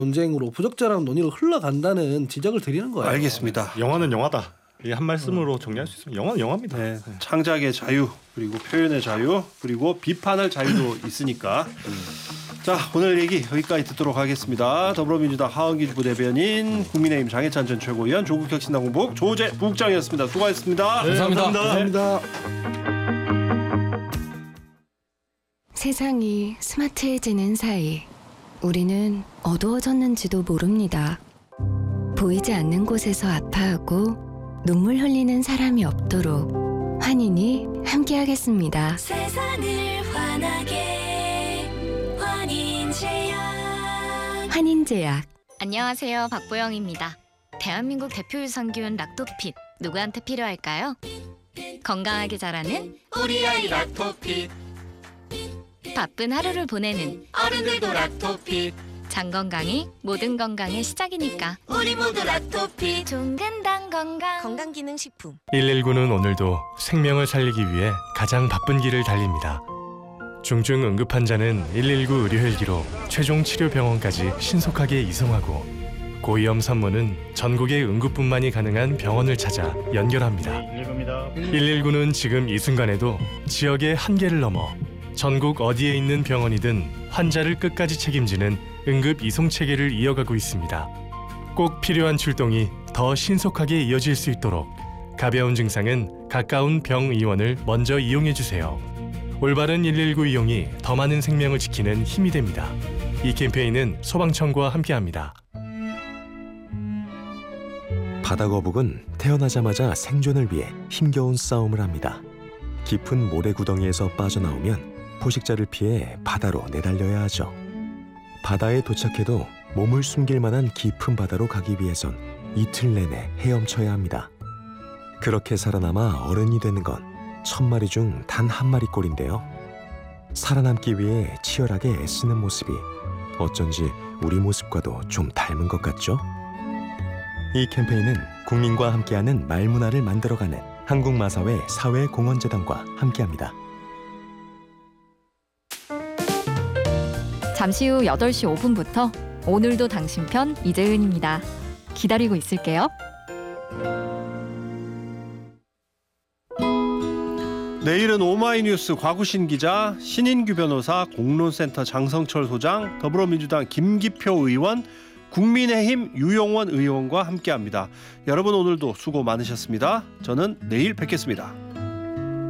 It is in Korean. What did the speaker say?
논쟁으로 부적절한 논의로 흘러간다는 지적을 드리는 거예요. 알겠습니다. 영화는 영화다. 이 한 말씀으로 정리할 수 있으면 영화는 영화입니다. 네, 창작의 자유 그리고 표현의 자유 그리고 비판할 자유도 있으니까 자 오늘 얘기 여기까지 듣도록 하겠습니다. 더불어민주당 하은기 부대변인 국민의힘 장해찬 전 최고위원 조국혁신당 공보국 조재 부국장이었습니다. 수고하셨습니다. 네, 감사합니다. 세상이 스마트해지는 사이 우리는 어두워졌는지도 모릅니다. 보이지 않는 곳에서 아파하고 눈물 흘리는 사람이 없도록 환인이 함께하겠습니다. 세상을 환하게 환인제약. 환인제약. 안녕하세요. 박보영입니다. 대한민국 대표 유산균 락토핏 누구한테 필요할까요? 건강하게 자라는 우리 아이 락토핏. 바쁜 하루를 보내는 어른들도 락토핏. 장 건강이 모든 건강의 시작이니까 우리 모두 락토핏. 종근당 건강 건강기능식품. 119는 오늘도 생명을 살리기 위해 가장 바쁜 길을 달립니다. 중증 응급 환자는 119 의료 헬기로 최종 치료 병원까지 신속하게 이송하고 고위험 산모는 전국의 응급분만이 가능한 병원을 찾아 연결합니다. 119는 지금 이 순간에도 지역의 한계를 넘어 전국 어디에 있는 병원이든 환자를 끝까지 책임지는 응급 이송 체계를 이어가고 있습니다. 꼭 필요한 출동이 더 신속하게 이어질 수 있도록 가벼운 증상은 가까운 병의원을 먼저 이용해 주세요. 올바른 119 이용이 더 많은 생명을 지키는 힘이 됩니다. 이 캠페인은 소방청과 함께합니다. 바다거북은 태어나자마자 생존을 위해 힘겨운 싸움을 합니다. 깊은 모래구덩이에서 빠져나오면 포식자를 피해 바다로 내달려야 하죠. 바다에 도착해도 몸을 숨길 만한 깊은 바다로 가기 위해선 이틀 내내 헤엄쳐야 합니다. 그렇게 살아남아 어른이 되는 건 1000마리 중 단 한 마리꼴인데요. 살아남기 위해 치열하게 애쓰는 모습이 어쩐지 우리 모습과도 좀 닮은 것 같죠? 이 캠페인은 국민과 함께하는 말문화를 만들어가는 한국마사회 사회공헌재단과 함께합니다. 잠시 후 8시 5분부터 오늘도 당신 편 이재은입니다. 기다리고 있을게요. 내일은 오마이뉴스 곽우신 기자, 신인규 변호사, 공론센터 장성철 소장, 더불어민주당 김기표 의원, 국민의힘 유용원 의원과 함께합니다. 여러분 오늘도 수고 많으셨습니다. 저는 내일 뵙겠습니다.